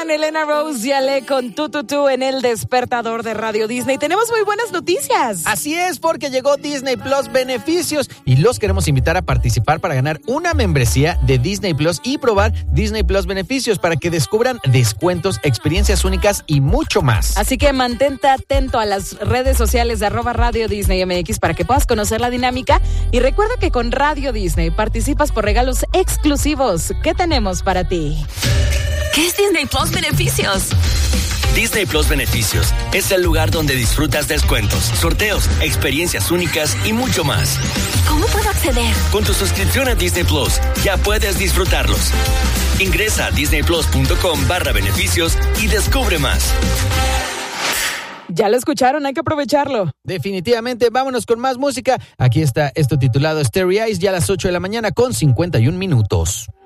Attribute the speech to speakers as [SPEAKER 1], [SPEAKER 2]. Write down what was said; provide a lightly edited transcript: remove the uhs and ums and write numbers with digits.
[SPEAKER 1] con Elena Rose y Ale con Tú en el despertador de Radio Disney. Tenemos muy buenas noticias.
[SPEAKER 2] Así es, porque llegó Disney Plus Beneficios y los queremos invitar a participar para ganar una membresía de Disney Plus y probar Disney Plus Beneficios para que descubran descuentos, experiencias únicas y mucho más.
[SPEAKER 1] Así que mantente atento a las redes sociales de @Radio Disney MX para que puedas conocer la dinámica y recuerda que con Radio Disney participas por regalos exclusivos. ¿Qué tenemos para ti?
[SPEAKER 3] ¿Qué es Disney Plus Beneficios?
[SPEAKER 4] Disney Plus Beneficios es el lugar donde disfrutas descuentos, sorteos, experiencias únicas y mucho más.
[SPEAKER 3] ¿Cómo puedo acceder?
[SPEAKER 4] Con tu suscripción a Disney Plus ya puedes disfrutarlos. Ingresa a disneyplus.com/beneficios y descubre más.
[SPEAKER 1] Ya lo escucharon, hay que aprovecharlo.
[SPEAKER 2] Definitivamente, vámonos con más música. Aquí está esto titulado Starry Eyes, ya a las 8 de la mañana con 51 minutos.